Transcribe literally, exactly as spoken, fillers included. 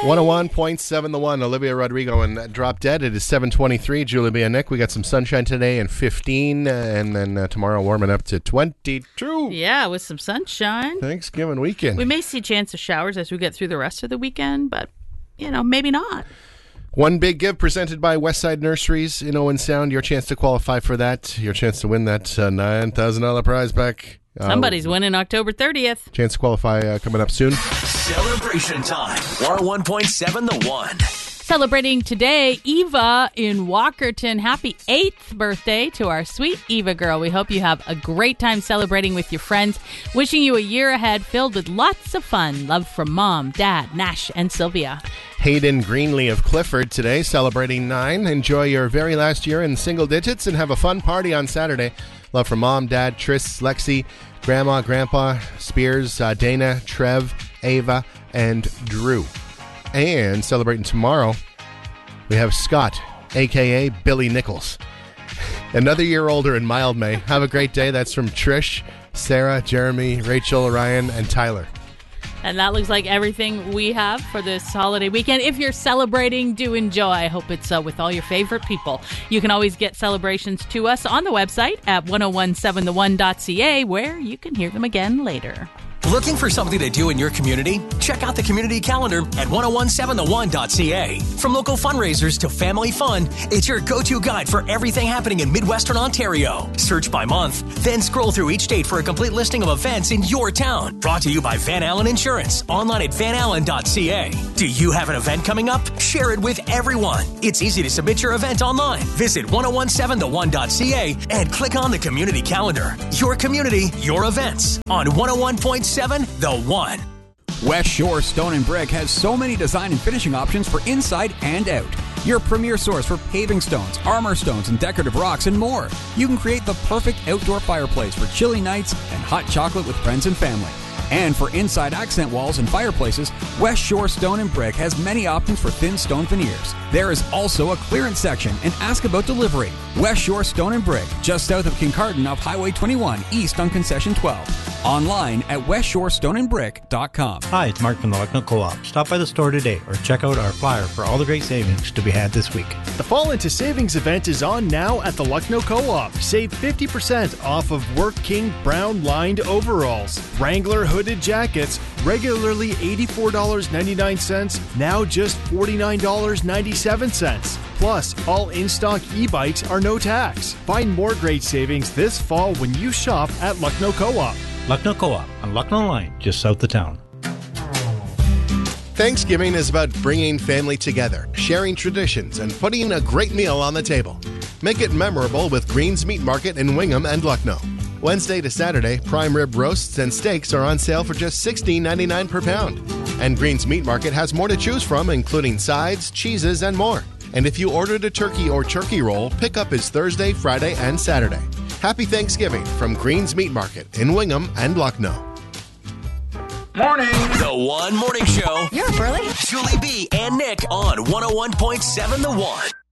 one oh one point seven The One, Olivia Rodrigo and Drop Dead. It is seven twenty-three. Julie B. and Nick. We got some sunshine today and fifteen, uh, and then uh, tomorrow warming up to twenty-two. Yeah, with some sunshine. Thanksgiving weekend. We may see a chance of showers as we get through the rest of the weekend, but, you know, maybe not. One Big Give presented by Westside Nurseries in Owen Sound. Your chance to qualify for that. Your chance to win that uh, nine thousand dollars prize back. Somebody's uh, winning October thirtieth. Chance to qualify uh, coming up soon. Celebration time. one oh one point seven The One. Celebrating today, Eva in Walkerton. Happy eighth birthday to our sweet Eva girl. We hope you have a great time celebrating with your friends. Wishing you a year ahead filled with lots of fun. Love from Mom, Dad, Nash, and Sylvia. Hayden Greenlee of Clifford today, celebrating nine. Enjoy your very last year in single digits and have a fun party on Saturday. Love from Mom, Dad, Tris, Lexi, Grandma, Grandpa, Spears, uh, Dana, Trev, Ava, and Drew. And celebrating tomorrow, we have Scott, a k a. Billy Nichols. Another year older in mild May. Have a great day. That's from Trish, Sarah, Jeremy, Rachel, Ryan, and Tyler. And that looks like everything we have for this holiday weekend. If you're celebrating, do enjoy. I hope it's uh, with all your favorite people. You can always get celebrations to us on the website at ten seventeen the one dot c a, where you can hear them again later. Looking for something to do in your community? Check out the community calendar at ten seventeen the one dot c a. From local fundraisers to family fun, it's your go-to guide for everything happening in Midwestern Ontario. Search by month, then scroll through each date for a complete listing of events in your town. Brought to you by Van Allen Insurance, online at van allen dot c a. Do you have an event coming up? Share it with everyone. It's easy to submit your event online. Visit ten seventeen the one dot c a and click on the community calendar. Your community, your events on one oh one point seven The One. West Shore Stone and Brick has so many design and finishing options for inside and out. Your premier source for paving stones, armor stones, and decorative rocks, and more. You can create the perfect outdoor fireplace for chilly nights and hot chocolate with friends and family. And for inside accent walls and fireplaces, West Shore Stone and Brick has many options for thin stone veneers. There is also a clearance section, and ask about delivery. West Shore Stone and Brick, just south of Kincardine off Highway twenty-one, east on Concession twelve. Online at west shore stone and brick dot com. Hi, it's Mark from the Lucknow Co-op. Stop by the store today or check out our flyer for all the great savings to be had this week. The Fall Into Savings event is on now at the Lucknow Co-op. Save fifty percent off of Work King brown lined overalls. Wrangler hooded jackets, regularly eighty-four dollars and ninety-nine cents, now just forty-nine dollars and ninety-seven cents. Plus, all in-stock e-bikes are no tax. Find more great savings this fall when you shop at Lucknow Co-op. Lucknow Co-op on Lucknow Line, just south of town. Thanksgiving is about bringing family together, sharing traditions, and putting a great meal on the table. Make it memorable with Green's Meat Market in Wingham and Lucknow. Wednesday to Saturday, prime rib roasts and steaks are on sale for just sixteen ninety-nine per pound. And Green's Meat Market has more to choose from, including sides, cheeses, and more. And if you ordered a turkey or turkey roll, pickup is Thursday, Friday, and Saturday. Happy Thanksgiving from Green's Meat Market in Wingham and Lucknow. Morning. The One Morning Show. You're up early. Julie B. and Nick on one oh one point seven The One.